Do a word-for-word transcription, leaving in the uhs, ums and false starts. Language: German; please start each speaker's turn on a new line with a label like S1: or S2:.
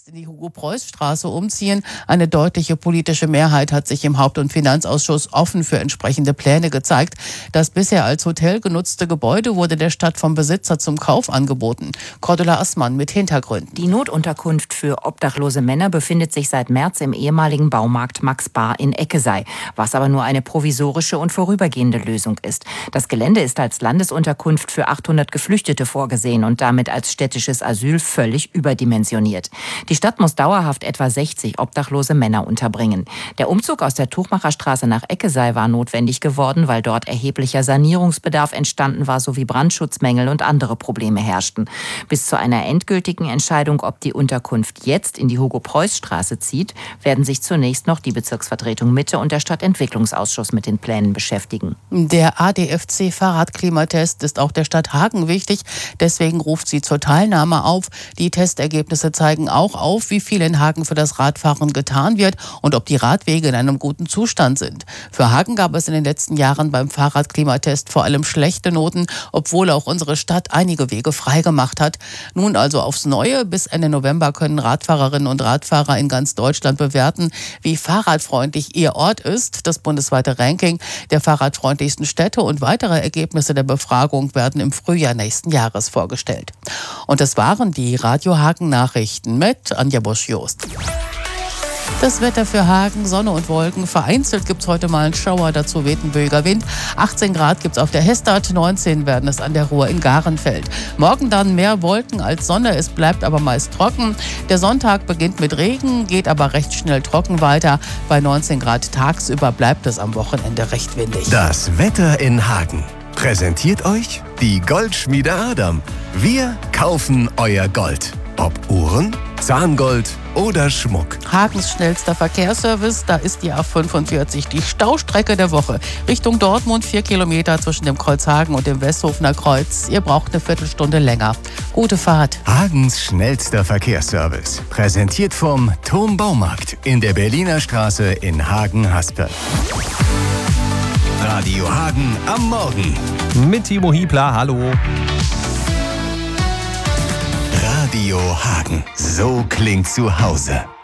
S1: jetzt in die Hugo-Preuß-Straße umziehen. Eine deutliche politische Mehrheit hat sich im Haupt- und Finanzausschuss offen für entsprechende Pläne gezeigt. Das bisher als Hotel genutzte Gebäude wurde der Stadt vom Besitzer zum Kauf angeboten. Cordula Assmann mit Hintergründen.
S2: Die Notunterkunft für obdachlose Männer befindet sich seit März im ehemaligen Baumarkt Max Bar in Eckesei, was aber nur eine provisorische und vorübergehende Lösung ist. Das Gelände ist als Landesunterkunft für achthundert Geflüchtete vorgesehen und damit als städtisches Asyl völlig überdimensioniert. Die Stadt muss dauerhaft etwa sechzig obdachlose Männer unterbringen. Der Umzug aus der Tuchmacherstraße nach Eckesei war notwendig geworden, weil dort erheblicher Sanierungsbedarf entstanden war sowie Brandschutzmängel und andere Probleme herrschten. Bis zu einer endgültigen Entscheidung, ob die Unterkunft jetzt in die Hugo-Preuß-Straße zieht, werden sich zunächst noch die Bezirksvertretung Mitte und der Stadtentwicklungsausschuss mit den Plänen beschäftigen.
S1: Der A D F C-Fahrradklimatest ist auch der Stadt Hagen wichtig. Deswegen ruft sie zur Teilnahme auf. Die Testergebnisse zeigen auch auf, wie viel in Hagen für das Radfahren getan wird und ob die Radwege in einem guten Zustand sind. Für Hagen gab es in den letzten Jahren beim Fahrradklimatest vor allem schlechte Noten, obwohl auch unsere Stadt einige Wege freigemacht hat. Nun also aufs Neue. Bis Ende November können Radfahrerinnen und Radfahrer in ganz Deutschland bewerten, wie fahrradfreundlich ihr Ort ist. Das bundesweite Ranking der fahrradfreundlichsten Städte und weitere Ergebnisse der Befragung werden im Frühjahr nächsten Jahres vorgestellt. Und das waren die Radio Hagen Nachrichten mit Anja Bosch-Jost. Das Wetter für Hagen, Sonne und Wolken. Vereinzelt gibt es heute mal einen Schauer, dazu weht ein böiger Wind. achtzehn Grad gibt es auf der Hestad, neunzehn werden es an der Ruhr in Garenfeld. Morgen dann mehr Wolken als Sonne, es bleibt aber meist trocken. Der Sonntag beginnt mit Regen, geht aber recht schnell trocken weiter. Bei neunzehn Grad tagsüber bleibt es am Wochenende recht windig.
S3: Das Wetter in Hagen präsentiert euch die Goldschmiede Adam. Wir kaufen euer Gold. Ob Uhren, Zahngold oder Schmuck.
S1: Hagens schnellster Verkehrsservice, da ist die A fünfundvierzig, die Staustrecke der Woche. Richtung Dortmund, vier Kilometer zwischen dem Kreuz Hagen und dem Westhofener Kreuz. Ihr braucht eine Viertelstunde länger. Gute Fahrt.
S3: Hagens schnellster Verkehrsservice. Präsentiert vom Turm Baumarkt in der Berliner Straße in Hagen-Haspe. Radio Hagen am Morgen.
S4: Mit Timo Hiebler, hallo.
S3: Radio Hagen. So klingt zu Hause.